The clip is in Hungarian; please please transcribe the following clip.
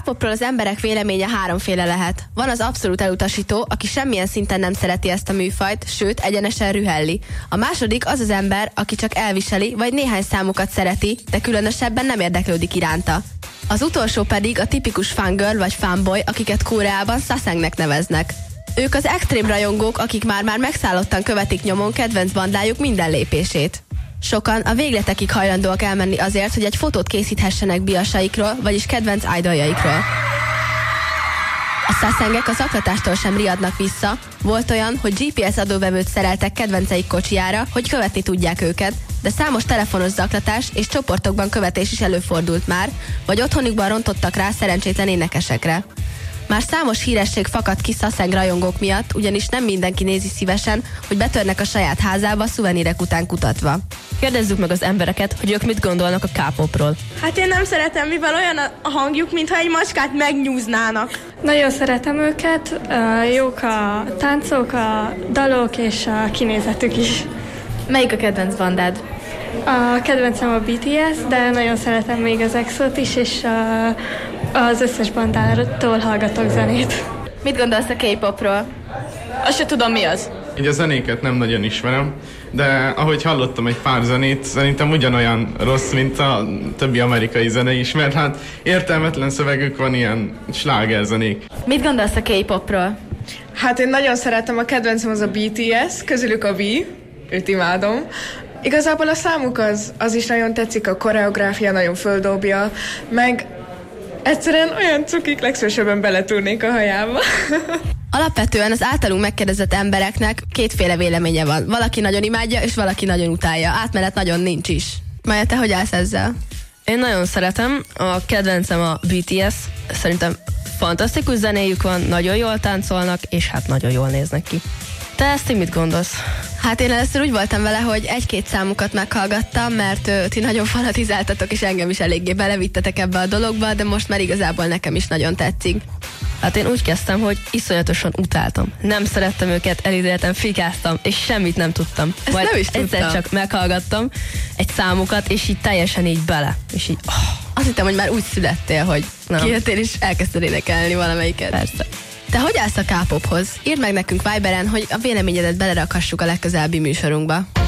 K-popról az emberek véleménye háromféle lehet. Van az abszolút elutasító, aki semmilyen szinten nem szereti ezt a műfajt, sőt, egyenesen rühelli. A második az az ember, aki csak elviseli, vagy néhány számukat szereti, de különösebben nem érdeklődik iránta. Az utolsó pedig a tipikus fangirl vagy fanboy, akiket Koreában sasengnek neveznek. Ők az extrém rajongók, akik már megszállottan követik nyomon kedvenc bandájuk minden lépését. Sokan a végletekig hajlandóak elmenni azért, hogy egy fotót készíthessenek biasaikról, vagyis kedvenc idoljaikról. A sasengek a zaklatástól sem riadnak vissza. Volt olyan, hogy GPS adóvevőt szereltek kedvenceik kocsijára, hogy követni tudják őket, de számos telefonos zaklatás és csoportokban követés is előfordult már, vagy otthonukban rontottak rá szerencsétlen énekesekre. Már számos híresség fakadt ki saseng rajongók miatt, ugyanis nem mindenki nézi szívesen, hogy betörnek a saját házába szuvenírek után kutatva. Kérdezzük meg az embereket, hogy ők mit gondolnak a K-popról. Hát én nem szeretem, mivel olyan a hangjuk, mintha egy macskát megnyúznának. Nagyon szeretem őket, jók a táncok, a dalok és a kinézetük is. Melyik a kedvenc bandád? A kedvencem a BTS, de nagyon szeretem még az EXO-t is, és az összes bandától hallgatok zenét. Mit gondolsz a K-popról? Azt se tudom, mi az. Így a zenéket nem nagyon ismerem, de ahogy hallottam egy pár zenét, szerintem ugyanolyan rossz, mint a többi amerikai zene is, mert hát értelmetlen szövegük van, ilyen slágerzenék. Mit gondolsz a K-popról? Hát én nagyon szeretem, a kedvencem az a BTS, közülük a V, őt imádom. Igazából a számuk az is nagyon tetszik, a koreográfia nagyon földobja, meg egyszerűen olyan cukik, legszívesebben beletúrnék a hajába. Alapvetően az általunk megkérdezett embereknek kétféle véleménye van. Valaki nagyon imádja, és valaki nagyon utálja. Átmenet nagyon nincs is. Maja, te hogy állsz ezzel? Én nagyon szeretem, a kedvencem a BTS, szerintem fantasztikus zenéjük van, nagyon jól táncolnak, és hát nagyon jól néznek ki. Te ezt mit gondolsz? Hát én először úgy voltam vele, hogy egy-két számukat meghallgattam, mert ti nagyon fanatizáltatok, és engem is eléggé belevittetek ebbe a dologba, de most már igazából nekem is nagyon tetszik. Hát én úgy kezdtem, hogy iszonyatosan utáltam. Nem szerettem őket, elítéltem, fikáztam, és semmit nem tudtam. Ezt majd nem is tudtam. egyszer csak meghallgattam egy számukat, és így teljesen így bele. És így, Azt hittem, hogy már úgy születtél, hogy kijöttél és elkezdted énekelni valamelyiket. Persze. Te hogy állsz a K-pophoz? Írd meg nekünk Viberen, hogy a véleményedet belerakhassuk a legközelebbi műsorunkba.